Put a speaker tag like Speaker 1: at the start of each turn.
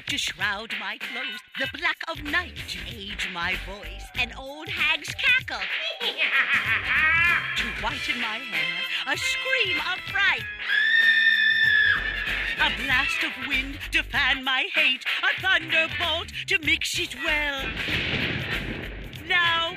Speaker 1: to shroud my clothes, the black of night to age my voice, an old hag's cackle to whiten my hair, a scream of fright, a blast of wind to fan my hate, a thunderbolt to mix it well. Now